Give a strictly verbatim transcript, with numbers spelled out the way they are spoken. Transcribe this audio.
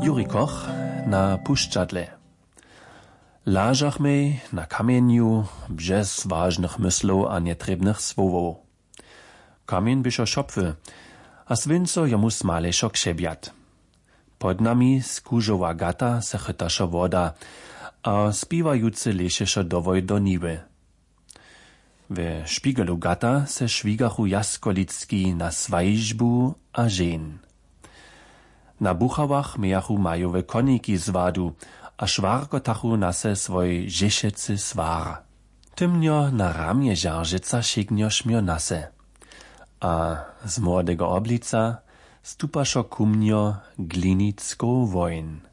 Juri Koch na puščadle. Lažachmej na kamieniu bžez ważnych myslov a netrebnych słowów. Kamien byšo šopwy, a svinco jomu smalejšo kšebjat. Pod nami skúžova gata se chytašo woda, a spiwajúce lešešo dovoj do niby. We špigelu gata se švigachu jaskolicki na svajžbu a žen. Na buchawach mejachu majowe koniki z wadu, a švarkotachu nase svoj žešecy swar. Tymnio na ramie žaržica šignjo šmjo nase. A z młodego oblica stupašo kumnjo glinicką wojn.